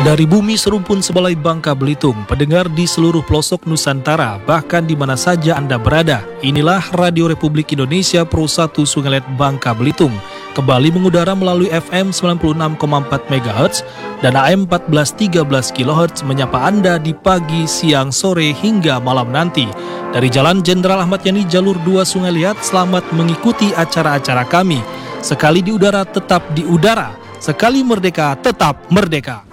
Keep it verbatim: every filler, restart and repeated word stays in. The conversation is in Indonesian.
Dari bumi serumpun sebelai Bangka Belitung, pendengar di seluruh pelosok Nusantara, bahkan di mana saja Anda berada, inilah Radio Republik Indonesia Pro satu Sungai Liat Bangka Belitung, kembali mengudara melalui F M sembilan puluh enam koma empat megahertz dan A M empat belas tiga belas kilohertz menyapa Anda di pagi, siang, sore, hingga malam nanti. Dari Jalan Jenderal Ahmad Yani, Jalur dua Sungai Liat, selamat mengikuti acara-acara kami. Sekali di udara, tetap di udara. Sekali merdeka, tetap merdeka.